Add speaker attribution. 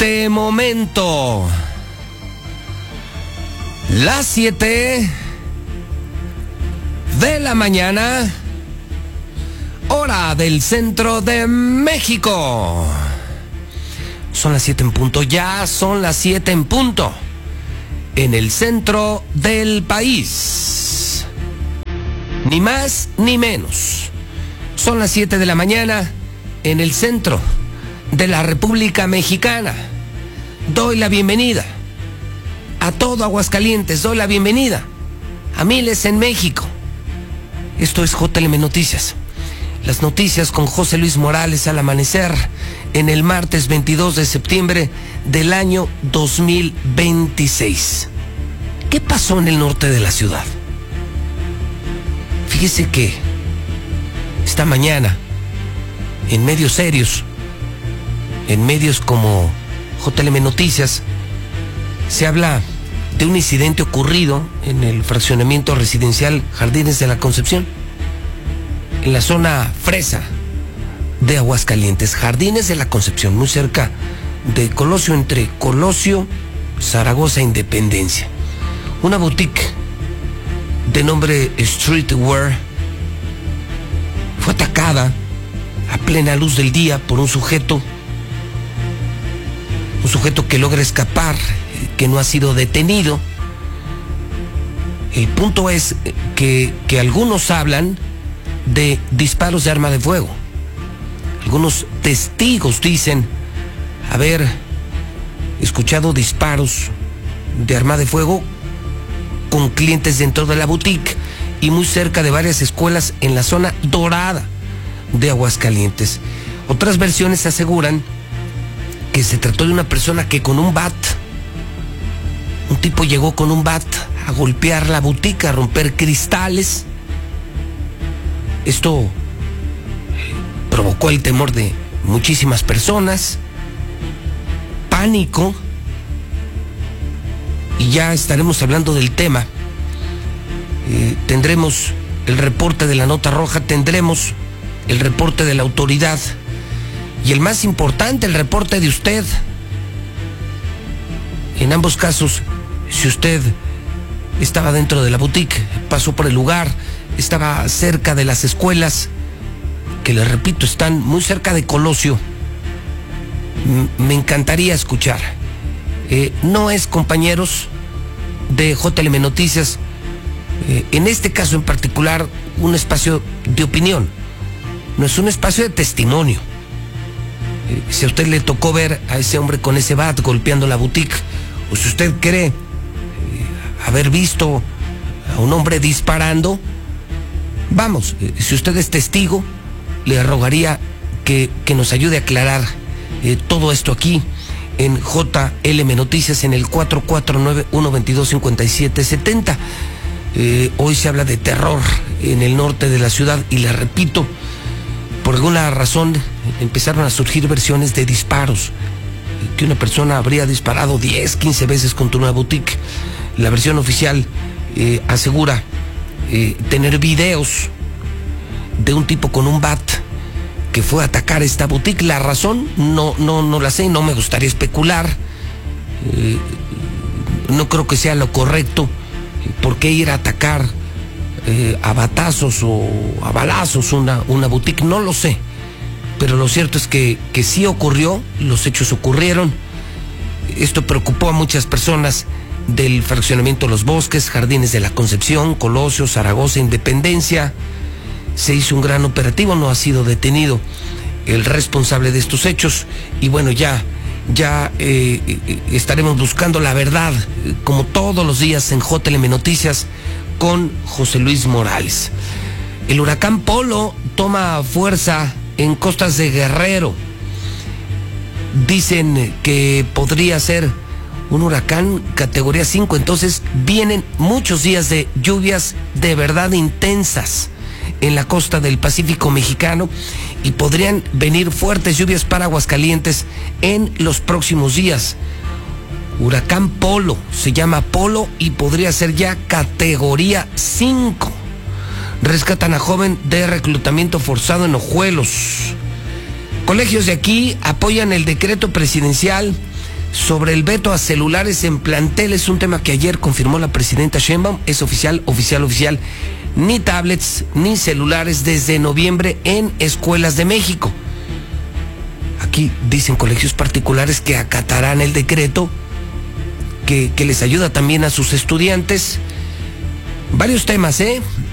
Speaker 1: este momento, las 7 de la mañana, hora del centro de México. Son las 7 en punto, ya son las 7 en punto, en el centro del país. Ni más ni menos. Son las 7 de la mañana en el centro de la República Mexicana. Doy la bienvenida a todo Aguascalientes, doy la bienvenida a miles en México. Esto es JLM Noticias. Las noticias con José Luis Morales al amanecer en el martes 22 de septiembre del año 2026. ¿Qué pasó en el norte de la ciudad? Fíjese que esta mañana, en medios serios, en medios como JLM Noticias, se habla de un incidente ocurrido en el fraccionamiento residencial Jardines de la Concepción, en la zona fresa de Aguascalientes. Jardines de la Concepción, muy cerca de Colosio, entre Colosio, Zaragoza e Independencia. Una boutique de nombre Streetwear fue atacada a plena luz del día por un sujeto que logra escapar, que no ha sido detenido. El punto es que algunos hablan de disparos de arma de fuego. Algunos testigos dicen haber escuchado disparos de arma de fuego con clientes dentro de la boutique y muy cerca de varias escuelas en la zona dorada de Aguascalientes. Otras versiones aseguran que se trató de una persona que con un bat, un tipo llegó con un bat a golpear la boutique, a romper cristales. Esto provocó el temor de muchísimas personas, pánico, y ya estaremos hablando del tema. Tendremos el reporte de la nota roja, tendremos el reporte de la autoridad y el más importante, el reporte de usted. En ambos casos, si usted estaba dentro de la boutique, pasó por el lugar, estaba cerca de las escuelas, que les repito, están muy cerca de Colosio, me encantaría escuchar. No es, compañeros de JLM Noticias, en este caso en particular, un espacio de opinión, no es un espacio de testimonio. Si a usted le tocó ver a ese hombre con ese bat golpeando la boutique, o si usted cree haber visto a un hombre disparando, vamos, si usted es testigo, le rogaría que nos ayude a aclarar todo esto aquí en JLM Noticias en el 449-122-5770. Hoy se habla de terror en el norte de la ciudad y le repito, por alguna razón empezaron a surgir versiones de disparos, que una persona habría disparado 10, 15 veces contra una boutique. La versión oficial asegura tener videos de un tipo con un bat que fue a atacar esta boutique. La razón no la sé, no me gustaría especular. No creo que sea lo correcto. ¿Por qué ir a atacar a batazos o a balazos una boutique? No lo sé, pero lo cierto es que sí ocurrió, los hechos ocurrieron. Esto preocupó a muchas personas del fraccionamiento Los Bosques, Jardines de la Concepción, Colosio, Zaragoza, Independencia. Se hizo un gran operativo, no ha sido detenido el responsable de estos hechos y bueno, ya estaremos buscando la verdad, como todos los días en JLM Noticias con José Luis Morales. El huracán Polo toma fuerza en costas de Guerrero. Dicen que podría ser un huracán categoría 5, entonces vienen muchos días de lluvias de verdad intensas en la costa del Pacífico mexicano y podrían venir fuertes lluvias para Aguascalientes en los próximos días. Huracán Polo, se llama Polo y podría ser ya categoría 5. Rescatan a joven de reclutamiento forzado en Ojuelos. Colegios de aquí apoyan el decreto presidencial sobre el veto a celulares en planteles, un tema que ayer confirmó la presidenta Sheinbaum. Es oficial. Ni tablets ni celulares desde noviembre en escuelas de México. Aquí dicen colegios particulares que acatarán el decreto, que les ayuda también a sus estudiantes. Varios temas,